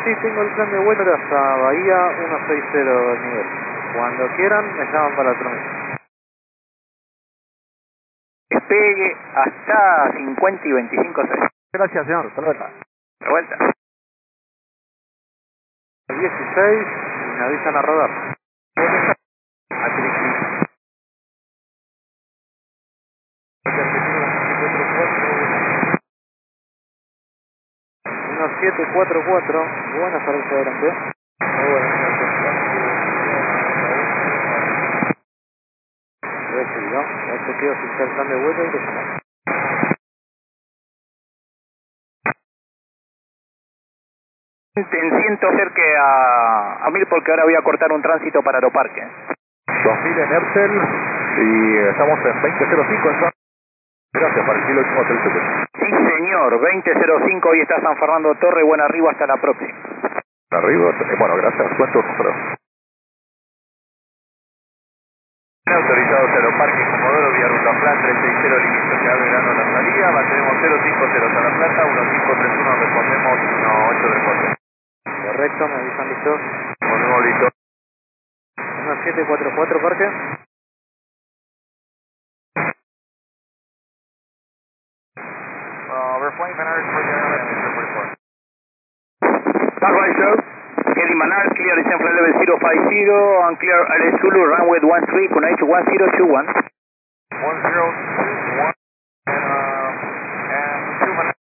Sí, tengo el plan de vuelo hasta Bahía 160 de nivel. Cuando quieran, me llaman para la transmisión. Despegue hasta 50 y 25 segundos. Gracias, señor. Hasta luego. De vuelta. 16 y me avisan a rodar. Unos 744, buenas para el adelante. Recibido, ya se quedó sin el plan de vuelo y lo llamamos. Siento acerque a 1000 porque ahora voy a cortar un tránsito para Aeroparque. 2000 en Ercel y estamos en 2005 en San. Gracias, para el kilo 837. Sí, señor, 2005, hoy está San Fernando Torre, buen arribo, hasta la próxima. Arriba, bueno, gracias. Buen turno, creo. Autorizados Aeroparque Comodoro vía Ruta Plan 360 límite ya verano la salida, mantenemos 050 a La Plata, 1531 respondemos 18 del corte. Correcto, me avisan listos. Ponemos listo. 1744 parque. We're flying Van Aert for the airline and 44. Parkway show, Kelly Manal, clear descent flight level 050, and clear LA Zulu, runway 13, connect to 1021. 1021 and 2 Van